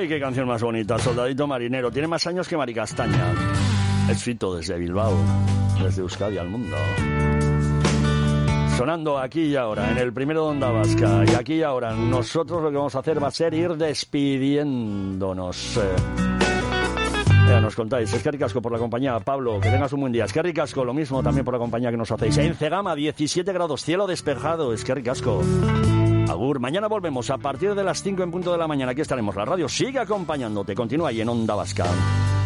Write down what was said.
Ay, qué canción más bonita, Soldadito Marinero. Tiene más años que Mari Castaña. Es Fito desde Bilbao, desde Euskadi al mundo. Sonando aquí y ahora, en el primero de Onda Vasca. Y aquí y ahora, nosotros lo que vamos a hacer va a ser ir despidiéndonos. Ya nos contáis. Es que ricasco por la compañía. Pablo, que tengas un buen día. Es que ricasco, lo mismo también por la compañía que nos hacéis. En Cegama, 17 grados, cielo despejado. Es que ricasco. Agur, mañana volvemos a partir de las 5 en punto de la mañana. Aquí estaremos. La radio sigue acompañándote. Continúa ahí en Onda Vasca.